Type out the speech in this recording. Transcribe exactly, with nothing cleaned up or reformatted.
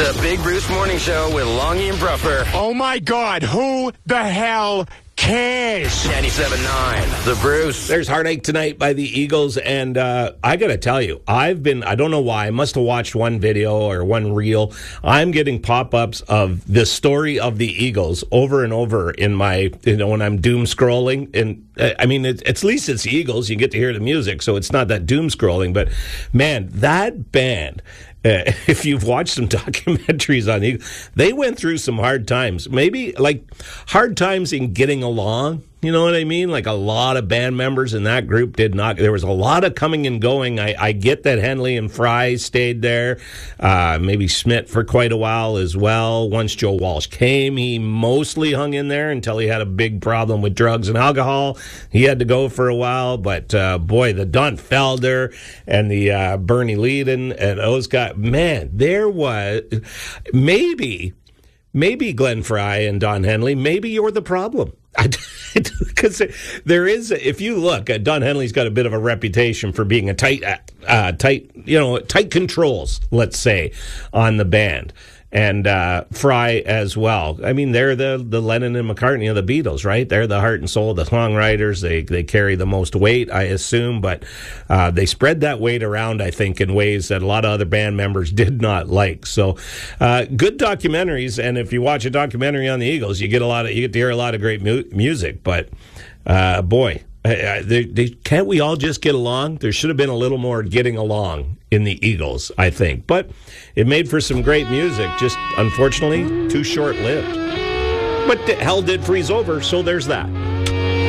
The Big Bruce Morning Show with Longy and Bruffer. Oh, my God. Who the hell cares? ninety-seven point nine, The Bruce. There's Heartache Tonight by the Eagles, and uh, I got to tell you, I've been, I don't know why, I must have watched one video or one reel. I'm getting pop-ups of the story of the Eagles over and over in my, you know, when I'm doom scrolling. And uh, I mean, it, at least it's the Eagles. You get to hear the music, so it's not that doom scrolling. But, man, that band... Uh, if you've watched some documentaries on it, they went through some hard times. Maybe like hard times in getting along. You know what I mean? Like a lot of band members in that group did not. There was a lot of coming and going. I, I get that Henley and Fry stayed there. Uh, maybe Schmidt for quite a while as well. Once Joe Walsh came, he mostly hung in there until he had a big problem with drugs and alcohol. He had to go for a while. But, uh, boy, the Don Felder and the uh, Bernie Leadon and those guys, man, there was maybe, maybe Glenn Fry and Don Henley, maybe you're the problem. Because there is, if you look, uh, Don Henley's got a bit of a reputation for being a tight, uh, tight, you know, tight controls, let's say, on the band. And uh, Fry as well. I mean, they're the, the Lennon and McCartney of the Beatles, right? They're the heart and soul of the songwriters. They they carry the most weight, I assume. But uh, they spread that weight around, I think, in ways that a lot of other band members did not like. So, uh, good documentaries. And if you watch a documentary on the Eagles, you get a lot of you get to hear a lot of great mu- music. But uh, boy. Uh, they, they, can't we all just get along? There should have been a little more getting along in the Eagles, I think. But it made for some great music, just unfortunately too short-lived. But hell did freeze over, so there's that.